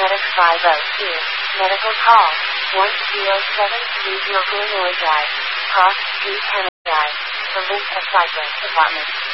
Medic 502. Medical call. 10730 Illinois Drive. Cross Street, Hannah Drive. Province of Cyprus Department.